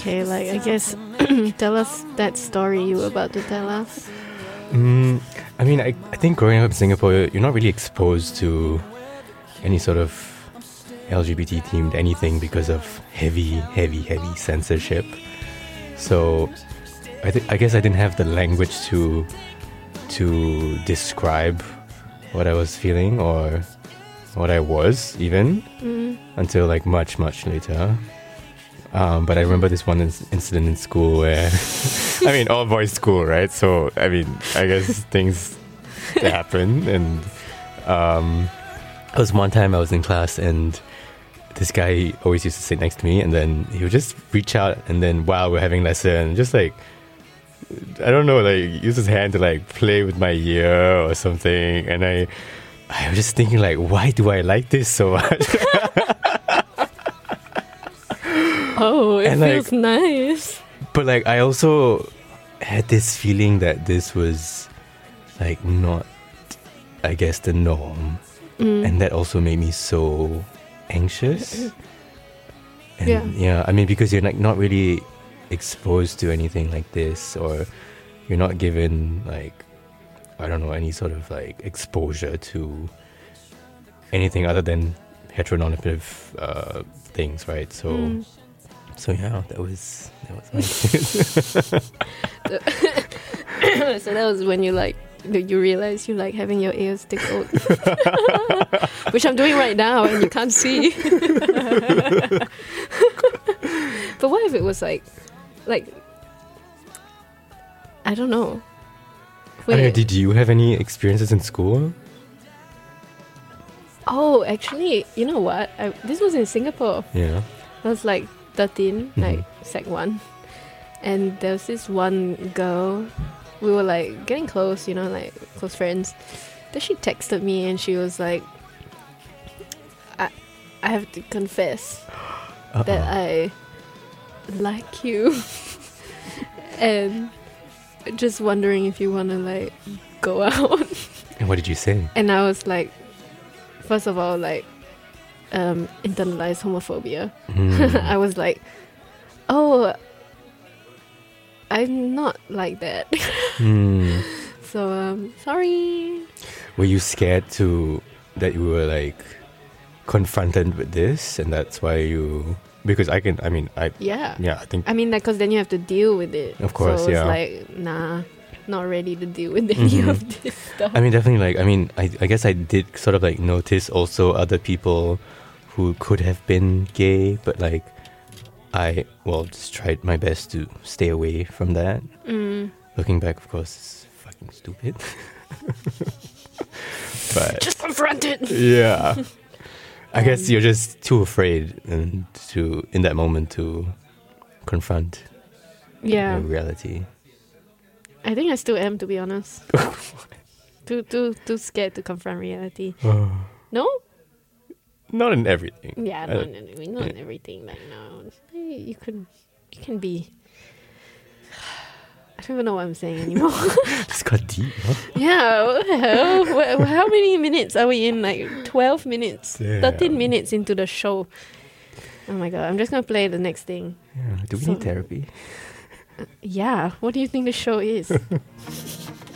Okay, like I guess tell us that story you were about to tell us. I mean, I think growing up in Singapore, you're not really exposed to any sort of LGBT themed anything because of heavy censorship. So I guess I didn't have the language to describe what I was feeling or what I was even until like much later. But I remember this one incident in school where I mean, all boys school, right? So I mean, I guess things happen. And it was one time I was in class and this guy always used to sit next to me, and then he would just reach out, and then while we're having lesson, just like, I don't know, like use his hand to like play with my ear or something. And I was just thinking like, why do I like this so much? Oh, it And, feels like, nice. But like I also had this feeling that this was like not, I guess, the norm. And that also made me so anxious. And yeah, I mean, because you're like not really exposed to anything like this, or you're not given like, I don't know, any sort of like exposure to anything other than heteronormative things, right? So so yeah, that was my So that was when you realized you like having your ears tickled, which I'm doing right now and you can't see. But what if it was like I don't know. I mean, did you have any experiences in school? Oh, actually, you know what? This was in Singapore. Yeah. I was like 13, like Sec 1. And there was this one girl. We were like getting close, you know, like close friends. Then she texted me and she was like, I have to confess that I like you. And just wondering if you want to like go out. And what did you say? And I was like, first of all, like internalized homophobia. I was like, oh, I'm not like that. So sorry. Were you scared that you were like confronted with this, and that's why you? Because I think. I mean, like, because then you have to deal with it. Of course, so yeah. It's like, nah, not ready to deal with any of this stuff. I mean, definitely. Like, I mean, I guess I did sort of like notice also other people who could have been gay, but like I just tried my best to stay away from that. Looking back, of course, it's fucking stupid. But just confront it. yeah. I guess you're just too afraid in that moment to confront the reality. I think I still am, to be honest. too scared to confront reality. No? Not in everything. Yeah, not in everything. Like, no, you can be. I don't even know what I'm saying anymore. It's got deep, huh? Yeah, what the hell? How many minutes are we in? Like 12 minutes, 13 minutes into the show. Oh my god! I'm just gonna play the next thing. Yeah. Do we need therapy? Yeah. What do you think the show is?